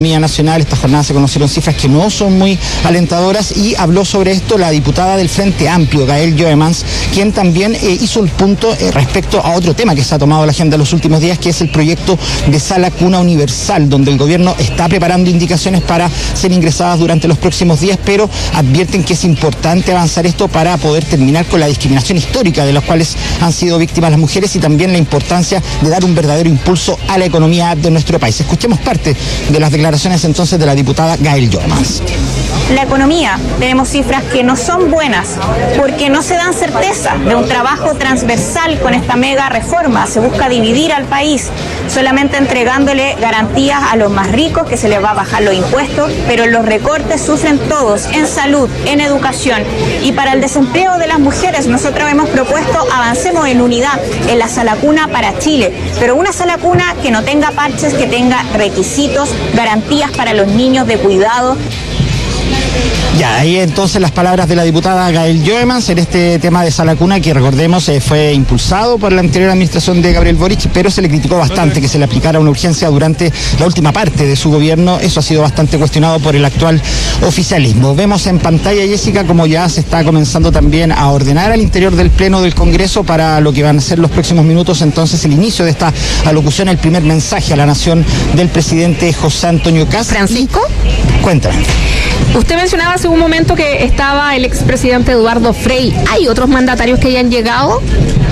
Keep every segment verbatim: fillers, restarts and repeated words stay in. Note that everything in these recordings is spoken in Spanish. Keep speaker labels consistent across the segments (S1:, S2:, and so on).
S1: nacional. Esta jornada se conocieron cifras que no son muy alentadoras y habló sobre esto la diputada del Frente Amplio, Gael Joemans, quien también eh, hizo el punto eh, respecto a otro tema que se ha tomado la agenda en los últimos días, que es el proyecto de sala cuna universal, donde el gobierno está preparando indicaciones para ser ingresadas durante los próximos días, pero advierten que es importante avanzar esto para poder terminar con la discriminación histórica de las cuales han sido víctimas las mujeres y también la importancia de dar un verdadero impulso a la economía de nuestro país. Escuchemos parte de las declaraciones entonces de la diputada Gael Joemans.
S2: La economía, tenemos cifras que no son buenas porque no se dan certeza de un trabajo transversal con esta mega reforma. Se busca dividir al país solamente entregándole garantías a los más ricos, que se les va a bajar los impuestos, pero los recortes sufren todos, en salud, en educación. Y para el desempleo de las mujeres, nosotros hemos propuesto avancemos en unidad en la sala cuna para Chile, pero una sala cuna que no tenga parches, que tenga requisitos, garantías para los niños de cuidado.
S1: Ya, ahí entonces las palabras de la diputada Gael Joemans en este tema de sala cuna, que recordemos eh, fue impulsado por la anterior administración de Gabriel Boric, pero se le criticó bastante que se le aplicara una urgencia durante la última parte de su gobierno. Eso ha sido bastante cuestionado por el actual oficialismo. Vemos en pantalla, Jessica, como ya se está comenzando también a ordenar al interior del Pleno del Congreso para lo que van a ser los próximos minutos, entonces el inicio de esta alocución, el primer mensaje a la nación del presidente José Antonio Kast.
S3: Francisco,
S1: cuéntame.
S3: Usted mencionaba hace un momento que estaba el expresidente Eduardo Frei. ¿Hay otros mandatarios que hayan llegado?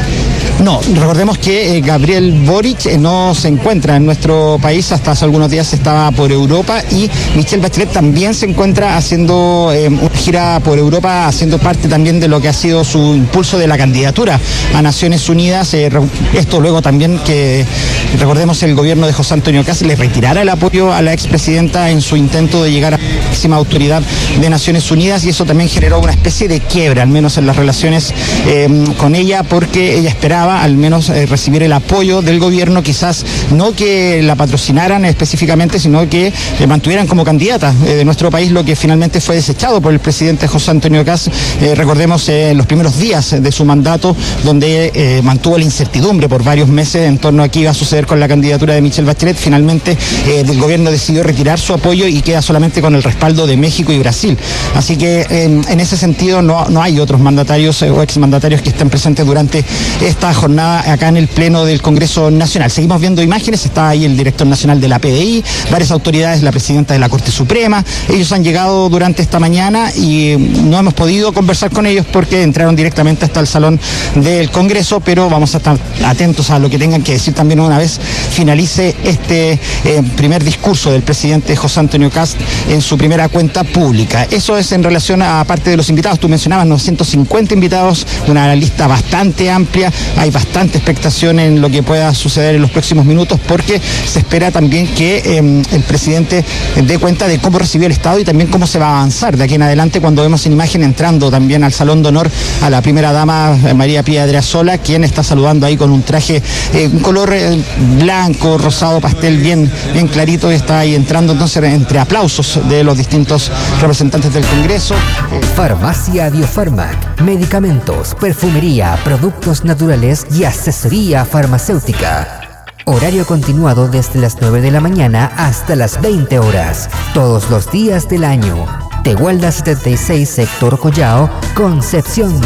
S1: No, recordemos que eh, Gabriel Boric eh, no se encuentra en nuestro país, hasta hace algunos días estaba por Europa, y Michelle Bachelet también se encuentra haciendo eh, una gira por Europa, haciendo parte también de lo que ha sido su impulso de la candidatura a Naciones Unidas. Eh, esto luego también que, recordemos, el gobierno de José Antonio Kast le retirara el apoyo a la expresidenta en su intento de llegar a la máxima autoridad de Naciones Unidas, y eso también generó una especie de quiebra, al menos en las relaciones eh, con ella, porque ella esperaba al menos eh, recibir el apoyo del gobierno, quizás no que la patrocinaran específicamente, sino que le mantuvieran como candidata eh, de nuestro país, lo que finalmente fue desechado por el presidente José Antonio Kast. Eh, recordemos eh, los primeros días de su mandato, donde eh, mantuvo la incertidumbre por varios meses en torno a qué iba a suceder con la candidatura de Michelle Bachelet. Finalmente eh, el gobierno decidió retirar su apoyo y queda solamente con el respaldo de México y Brasil. Así que eh, en ese sentido no, no hay otros mandatarios eh, o exmandatarios que estén presentes durante esta jornada acá en el Pleno del Congreso Nacional. Seguimos viendo imágenes, está ahí el director nacional de la P D I, varias autoridades, la presidenta de la Corte Suprema. Ellos han llegado durante esta mañana y no hemos podido conversar con ellos porque entraron directamente hasta el salón del Congreso, pero vamos a estar atentos a lo que tengan que decir también una vez finalice este eh, primer discurso del presidente José Antonio Kast en su primera cuenta pública. Eso es en relación a parte de los invitados. Tú mencionabas novecientos cincuenta invitados, una lista bastante amplia. Hay bastante expectación en lo que pueda suceder en los próximos minutos, porque se espera también que eh, el presidente dé cuenta de cómo recibió el Estado y también cómo se va a avanzar de aquí en adelante, cuando vemos en imagen entrando también al Salón de Honor a la primera dama María Pía Adriasola, quien está saludando ahí con un traje, eh, un color eh, blanco, rosado, pastel, bien, bien clarito, y está ahí entrando entonces entre aplausos de los distintos representantes del Congreso.
S4: Farmacia Biofarmac, medicamentos, perfumería, productos naturales y asesoría farmacéutica. Horario continuado desde las nueve de la mañana hasta las veinte horas, todos los días del año. Tehuelda setenta y seis, Sector Collao, Concepción.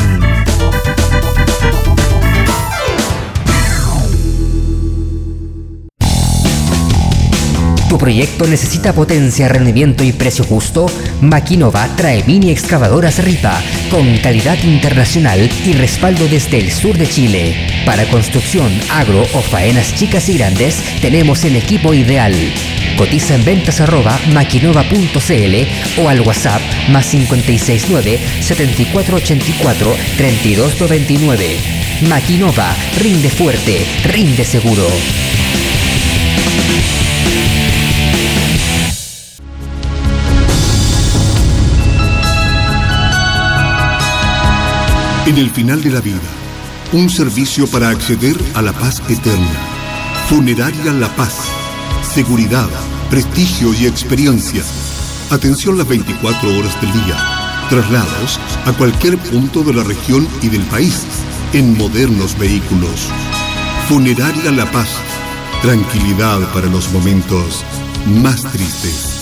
S4: ¿Tu proyecto necesita potencia, rendimiento y precio justo? Maquinova trae mini excavadoras Ripa con calidad internacional y respaldo desde el sur de Chile. Para construcción, agro o faenas chicas y grandes, tenemos el equipo ideal. Cotiza en ventas arroba maquinova punto cl o al WhatsApp más cinco seis nueve, siete cuatro ocho cuatro, tres dos nueve nueve. Maquinova, rinde fuerte, rinde seguro.
S5: En el final de la vida, un servicio para acceder a la paz eterna. Funeraria La Paz. Seguridad, prestigio y experiencia. Atención las veinticuatro horas del día. Traslados a cualquier punto de la región y del país en modernos vehículos. Funeraria La Paz. Tranquilidad para los momentos más tristes.